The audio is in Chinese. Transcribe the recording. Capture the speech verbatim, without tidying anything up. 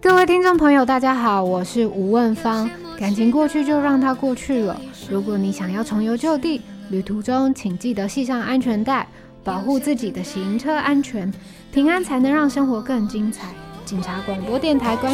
各位听众朋友大家好，我是吴问芳。感情过去就让它过去了，如果你想要重游旧地，旅途中请记得系上安全带，保护自己的行车安全，平安才能让生活更精彩。警察广播电台关